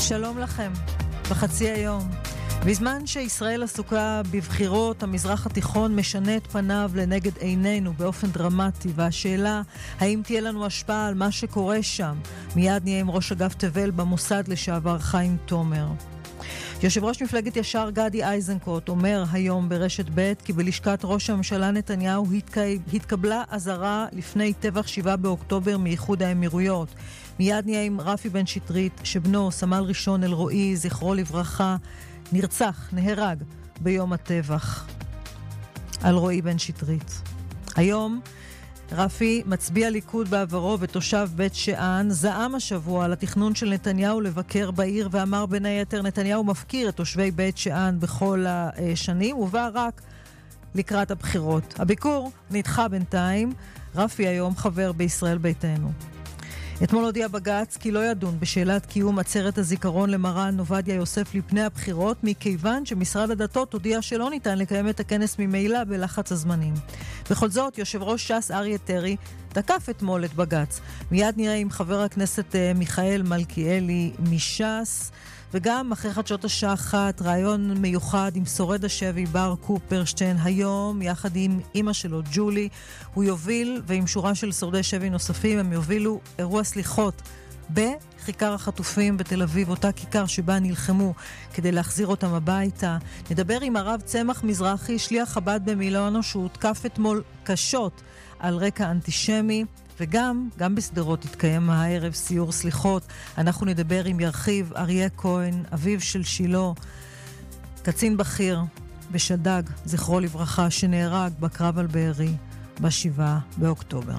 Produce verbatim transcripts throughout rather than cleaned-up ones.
שלום לכם, בחצי היום. בזמן שישראל עסוקה בבחירות, המזרח התיכון משנה את פניו לנגד עינינו באופן דרמטי, והשאלה, האם תהיה לנו השפעה על מה שקורה שם? מיד נהיה עם ראש אגף תבל במוסד לשעבר חיים תומר. יושב ראש מפלגת ישר גדי איזנקוט אומר היום ברשת ב' כי בלשכת ראש הממשלה נתניהו התקבלה אזהרה לפני טבח שבעה באוקטובר מאיחוד האמירויות. מיד נהיה עם רפי בן שטרית, שבנו סמל ראשון אלרועי, זכרו לברכה, נרצח, נהרג ביום הטבח. אלרועי בן שטרית. היום רפי מצביע ליכוד בעברו ותושב בית שאן, זעם השבוע על התכנון של נתניהו לבקר בעיר, ואמר בין היתר נתניהו מפקיר את תושבי בית שאן בכל השנים, ובא רק לקראת הבחירות. הביקור נדחה בינתיים. רפי היום חבר בישראל ביתנו. אתמול הודיע בג"ץ כי לא ידון בשאלת קיום עצרת הזיכרון למרן עובדיה יוסף לפני הבחירות, מכיוון שמשרד הדתות הודיע שלא ניתן לקיים את הכנס ממילא בלחץ הזמנים. בכל זאת, יושב ראש ש"ס אריה דרעי תקף אתמול את בג"ץ. מיד נראה עם חבר הכנסת מיכאל מלכיאלי מש"ס, וגם אחרי חדשות השעה אחת, רעיון מיוחד עם שורד השבי בר קופרשטיין היום, יחד עם אמא שלו ג'ולי. הוא יוביל, ועם שורה של שורדי שבי נוספים, הם יובילו אירוע סליחות בכיכר החטופים בתל אביב, אותה כיכר שבה נלחמו כדי להחזיר אותם הביתה. נדבר עם הרב צמח מזרחי, שליח חב"ד במילאנו, שהוא הותקף אתמול קשות על רקע אנטישמי. וגם, גם בסדרות התקיים הערב סיור סליחות. אנחנו נדבר עם ירחיב אריה כהן, אביו של שילה, קצין בכיר בשדג, זכרו לברכה, שנהרג בקרב על בארי בשבעה באוקטובר.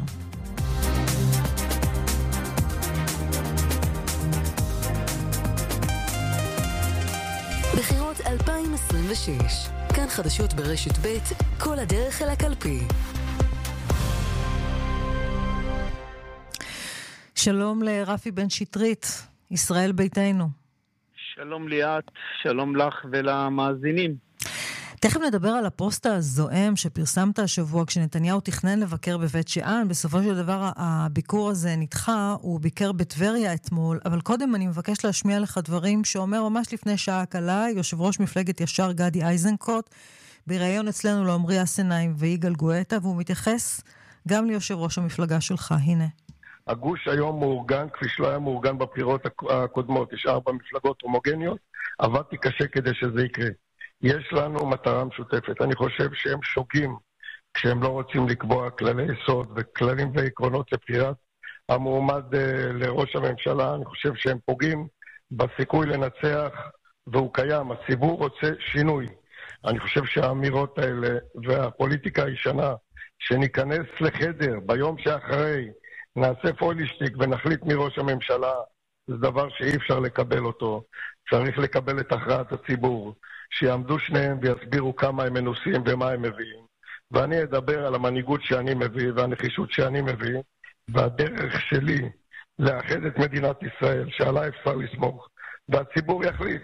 בחירות אלפיים עשרים ושש, כאן חדשות ברשת ב', כל הדרך אל הקלפי. שלום לרפי בן שטרית, ישראל ביתנו. שלום ליאת, שלום לך ולמאזינים. תכף נדבר על הפוסט הזועם שפרסמת השבוע כשנתניהו תכנן לבקר בבית שאן. בסופו של דבר הביקור הזה נדחה, הוא ביקר בטבריה אתמול, אבל קודם אני מבקש להשמיע לך דברים שאומר ממש לפני שעה קלה יושב ראש מפלגת ישר גדי איזנקוט, בראיון אצלנו לעומרי אסנאים ויגאל גואטה, והוא מתייחס גם ליושב ראש המפלגה שלך. הנה. הגוש היום מאורגן כפי שלא היה מאורגן בבחירות הקודמות. יש ארבע מפלגות הומוגניות. עבדתי קשה כדי שזה יקרה. יש לנו מטרה משותפת. אני חושב שהם שוגים כשהם לא רוצים לקבוע כללי יסוד וכללים ועקרונות לבחירת המועמד לראש הממשלה. אני חושב שהם פוגעים בסיכוי לנצח, והוא קיים. הציבור רוצה שינוי. אני חושב שהאמירות האלה והפוליטיקה הישנה, שניכנס לחדר ביום שאחרי נעשה פוילישטיק ונחליט מראש הממשלה, זה דבר שאי אפשר לקבל אותו. צריך לקבל את הכרעת הציבור, שיעמדו שניהם ויסבירו כמה הם מנוסים ומה הם מביאים. ואני אדבר על המנהיגות שאני מביא והנחישות שאני מביא, והדרך שלי לאחד את מדינת ישראל, שעליי אפשר לסמוך, והציבור יחליט.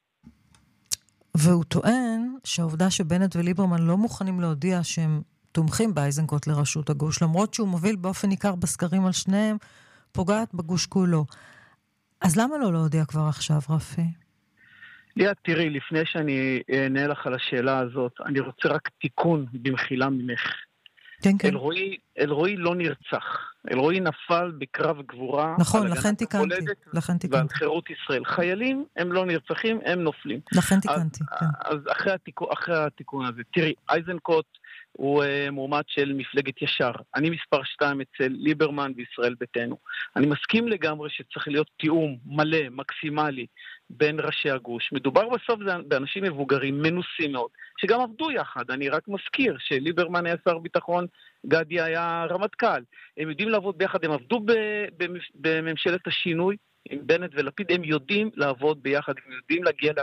והוא טוען שהעובדה שבנט וליברמן לא מוכנים להודיע שהם תומכים באיזנקוט לראשות הגוש, למרות שהוא מוביל באופן ניכר בסקרים על שניהם, פוגעת בגוש כולו. אז למה לא להודיע כבר עכשיו, רפי? ליאת, תראי, לפני שאני אענה לך על השאלה הזאת, אני רוצה רק תיקון במחילה ממך. כן, כן. אלרועי, אלרועי לא נרצח. אלרועי נפל בקרב גבורה. נכון, לכן תיקנתי. לכן תיקנתי. ועל חירות ישראל. חיילים הם לא נרצחים, הם נופלים. לכן תיקנתי, אז, כן. אז אחרי התיקון, אחרי התיקון הזה, תראי, איזנקוט הוא uh, מועמד של מפלגת ישר. אני מספר שתיים אצל ליברמן וישראל ביתנו. אני מסכים לגמרי שצריך להיות תיאום מלא, מקסימלי, בין ראשי הגוש. מדובר בסוף באנשים מבוגרים, מנוסים מאוד, שגם עבדו יחד. אני רק מזכיר שליברמן היה שר ביטחון, גדי היה רמטכ"ל. הם יודעים לעבוד ביחד, הם עבדו בממשלת השינוי, עם בנט ולפיד, הם יודעים לעבוד ביחד, הם יודעים להגיע